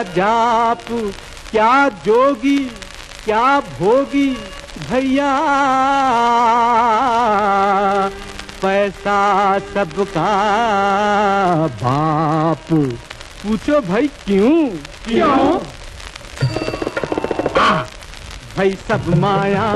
जाप क्या जोगी क्या भोगी भैया, पैसा सबका बाप। पूछो भाई क्यों? क्यों? भाई सब माया